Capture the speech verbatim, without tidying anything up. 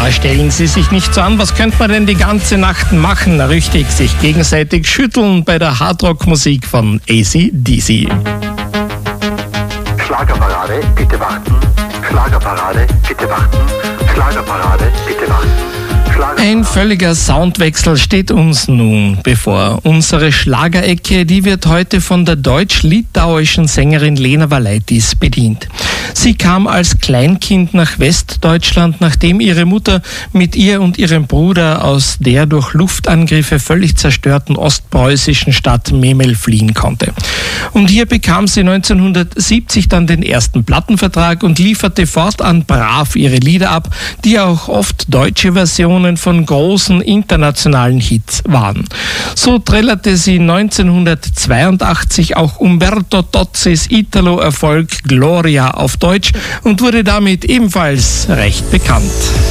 Ja, stellen Sie sich nicht so an, was könnte man denn die ganze Nacht machen? Na, richtig, sich gegenseitig schütteln bei der Hardrock-Musik von A C D C. Schlagerparade, bitte warten. Schlagerparade, bitte warten. Schlagerparade, bitte warten. Ein völliger Soundwechsel steht uns nun bevor. Unsere Schlagerecke, die wird heute von der deutsch-litauischen Sängerin Lena Valaitis bedient. Sie kam als Kleinkind nach Westdeutschland, nachdem ihre Mutter mit ihr und ihrem Bruder aus der durch Luftangriffe völlig zerstörten ostpreußischen Stadt Memel fliehen konnte. Und hier bekam sie neunzehnhundertsiebzig dann den ersten Plattenvertrag und lieferte fortan brav ihre Lieder ab, die auch oft deutsche Versionen von großen internationalen Hits waren. So trällerte sie neunzehnhundertzweiundachtzig auch Umberto Tozzis Italo-Erfolg Gloria auf Deutsch und wurde damit ebenfalls recht bekannt.